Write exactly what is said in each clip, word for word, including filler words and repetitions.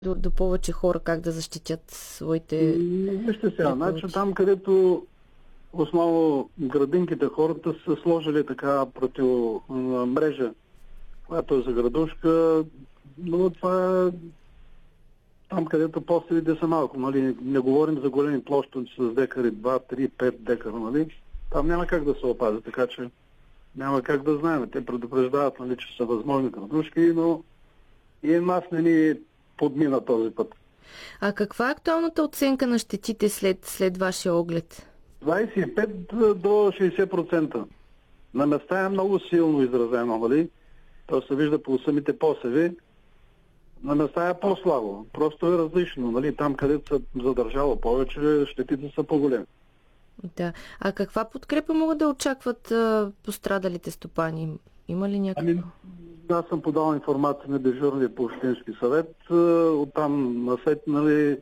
до, до повече хора как да защитят своите... Вижте сега, значи там, където основно градинките, хората са сложили така против мрежа, която е за градушка, но това е там, където посевите са малко, нали? Не говорим за големи площи с декари, два, три, пет декара, нали? Там няма как да се опази, така че няма как да знаем. Те предупреждават, нали, че са възможни градушки, но и нас не ни подмина този път. А каква е актуалната оценка на щетите след, след вашия оглед? двадесет и пет до шейсет процента. На места е много силно изразено, нали? То се вижда по самите посеви. На места е по-слабо. Просто е различно, нали? Там, където се задържало повече, щетите са по-големи. Да. А каква подкрепа могат да очакват а, пострадалите стопани? Има ли някаква? Ами, аз съм подал информация на дежурния по Общински съвет. Оттам насетнали,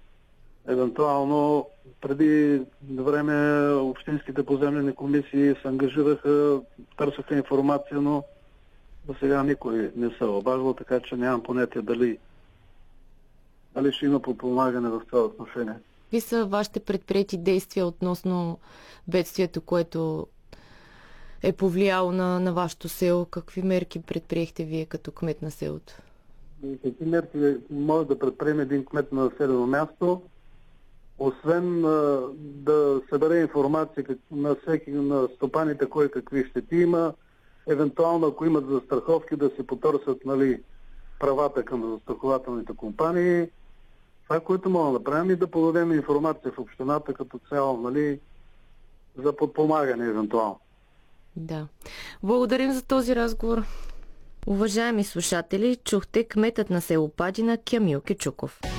евентуално преди време общинските поземлени комисии се ангажираха, търсеха информация, но до сега никой не се обаждал, така че нямам понятие дали, дали ще има подпомагане в това отношение. Какви са вашите предприети действия относно бедствието, което е повлияло на, на вашето село? Какви мерки предприехте вие като кмет на селото? Какви мерки може да предприеме един кмет на населено място, освен а, да събере информация как, на всеки, на стопаните, кой какви щети има, евентуално ако имат застраховки да се потърсят, нали, правата към застрахователните компании. Това, което мога да направим, и да подадем информация в общината като цяло, нали, за подпомагане евентуално. Да. Благодарим за този разговор. Уважаеми слушатели, чухте кметът на село Падина Кямил Кючуков.